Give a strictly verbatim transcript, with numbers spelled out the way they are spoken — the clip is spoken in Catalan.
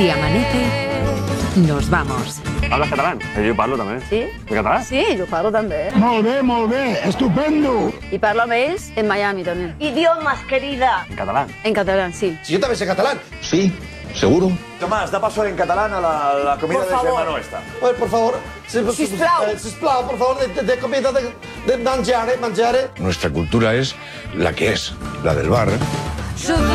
Y amanece, nos vamos. ¿Hablas catalán? Yo parlo també. Sí? En català? Sí, jo parlo també. Molt bé, molt bé, estupendo. I parlo amb ells en Miami també. Idiomas, querida. En català. En català, sí. Si yo también sé catalán. Sí, seguro. Tomás, da paso en catalán a la, la comida Por de favor. germano esta. Pues, por favor, si, Sisplau. eh, sisplau, por favor, de, de comida, de, de mangiare, mangiare. Nuestra cultura es la que es, la del bar.